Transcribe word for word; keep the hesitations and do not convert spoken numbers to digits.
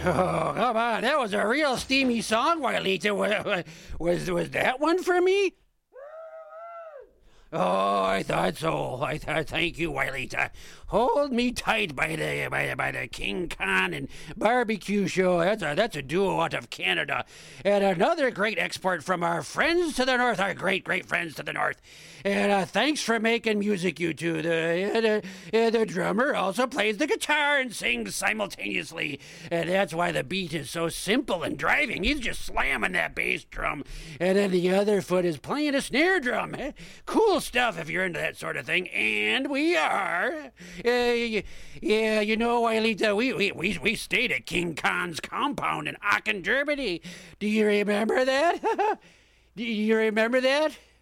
Oh, come on. That was a real steamy song, Wileyta. Was, was, was that one for me? Oh, I thought so. I thought, thank you, Wileyta. Hold me tight by the by, the- by the King Khan and Barbecue Show. That's a that's a duo out of Canada, and another great export from our friends to the north. Our great great friends to the north. And uh, thanks for making music, you two. The uh, the, uh, the drummer also plays the guitar and sings simultaneously, and that's why the beat is so simple and driving. He's just slamming that bass drum, and then the other foot is playing a snare drum. Eh? Cool stuff if you're into that sort of thing, and we are. Uh, yeah, you know, Wileyta, we, we, we, we stayed at King Khan's compound in Aachen, Germany. Do you remember that? Do you remember that?